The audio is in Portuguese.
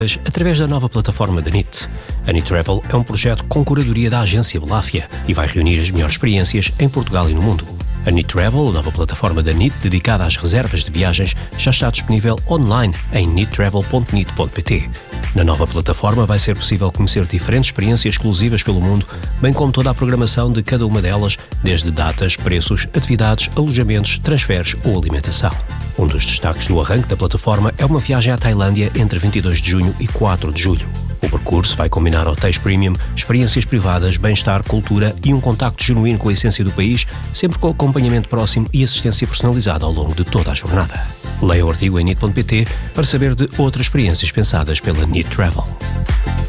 através da nova plataforma da NIT. A NIT Travel é um projeto com curadoria da agência Beláfia e vai reunir as melhores experiências em Portugal e no mundo. A NIT Travel, a nova plataforma da NIT dedicada às reservas de viagens, já está disponível online em nittravel.nit.pt. Na nova plataforma vai ser possível conhecer diferentes experiências exclusivas pelo mundo, bem como toda a programação de cada uma delas, desde datas, preços, atividades, alojamentos, transferes ou alimentação. Um dos destaques do arranque da plataforma é uma viagem à Tailândia entre 22 de junho e 4 de julho. O percurso vai combinar hotéis premium, experiências privadas, bem-estar, cultura e um contacto genuíno com a essência do país, sempre com acompanhamento próximo e assistência personalizada ao longo de toda a jornada. Leia o artigo em nit.pt para saber de outras experiências pensadas pela NIT Travel.